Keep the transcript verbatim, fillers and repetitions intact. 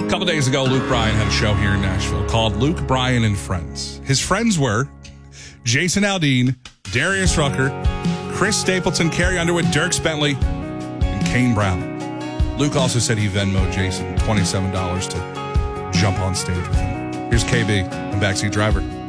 A couple days ago, Luke Bryan had a show here in Nashville called Luke Bryan and Friends. His friends were Jason Aldean, Darius Rucker, Chris Stapleton, Carrie Underwood, Dierks Bentley, and Kane Brown. Luke also said he Venmoed Jason twenty-seven dollars to jump on stage with him. Here's K B and Backseat Driver.